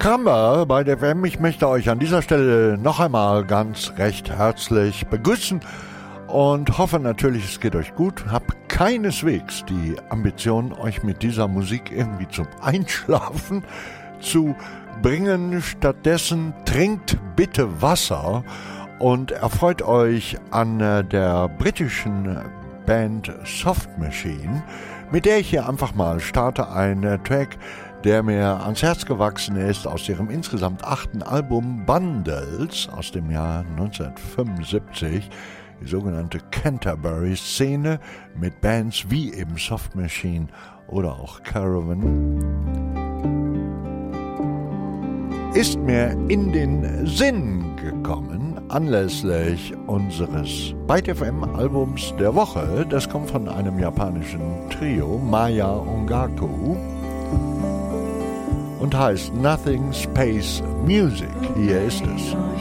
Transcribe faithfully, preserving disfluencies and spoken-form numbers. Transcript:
Kramba bei der W M. Ich möchte euch an dieser Stelle noch einmal ganz recht herzlich begrüßen und hoffe natürlich, es geht euch gut. Hab keineswegs die Ambition, euch mit dieser Musik irgendwie zum Einschlafen zu bringen. Stattdessen trinkt bitte Wasser und erfreut euch an der britischen Band Soft Machine, mit der ich hier einfach mal starte, einen Track, der mir ans Herz gewachsen ist, aus ihrem insgesamt achten Album Bundles aus dem Jahr neunzehnhundertfünfundsiebzig, die sogenannte Canterbury-Szene mit Bands wie eben Soft Machine oder auch Caravan, ist mir in den Sinn gekommen anlässlich unseres Byte F M Albums der Woche. Das kommt von einem japanischen Trio, Maya Ongaku, und heißt Nothing Space Music. Hier ist es.